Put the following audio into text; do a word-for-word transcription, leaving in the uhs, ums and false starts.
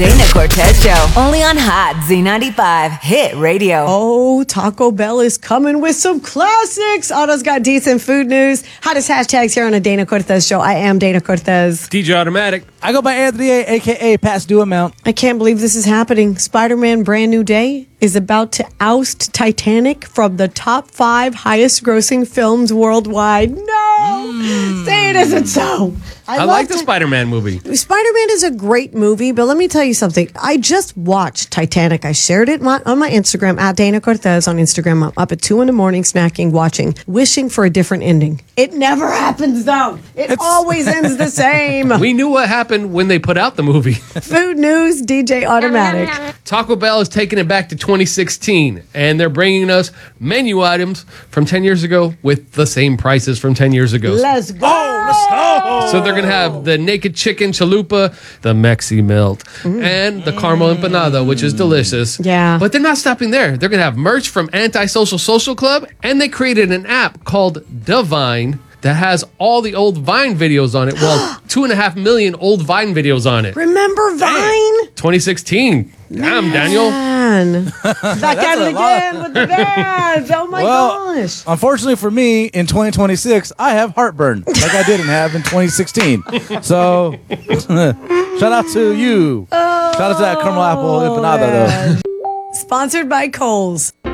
Dana Cortez Show, only on Hot Z ninety-five Hit Radio. Oh, Taco Bell is coming with some classics. Otto's got decent food news. Hottest hashtags here on the Dana Cortez Show. I am Dana Cortez. D J Automatic. I go by Anthony A, a k a. Past Due Amount. I can't believe this is happening. Spider-Man Brand New Day is about to oust Titanic from the top five highest grossing films worldwide. No! Mm. Say it isn't so. I, I like the ti- Spider-Man movie. Spider-Man is a great movie, but let me tell you something. I just watched Titanic. I shared it my, on my Instagram, at Dana Cortez on Instagram. I'm up at two in the morning, snacking, watching, wishing for a different ending. It never happens, though. It it's- always ends the same. We knew what happened when they put out the movie. Food news, D J Automatic. Taco Bell is taking it back to twenty sixteen, and they're bringing us menu items from ten years ago with the same prices from ten years ago. Let's go. Oh, let's go. So they're going to have the naked chicken chalupa, the Mexi melt, mm. and the caramel empanada, which is delicious. Yeah. But they're not stopping there. They're going to have merch from Antisocial Social Club, and they created an app called Divine that has all the old Vine videos on it. Well, two and a half million old Vine videos on it. Remember Vine? twenty sixteen. Damn, Man. Daniel. Back at it again with the bands. Oh, my well, gosh. Unfortunately for me, in twenty twenty-six, I have heartburn like I didn't have in twenty sixteen. So, shout out to you. Oh, shout out to that caramel apple empanada, though. Sponsored by Kohl's.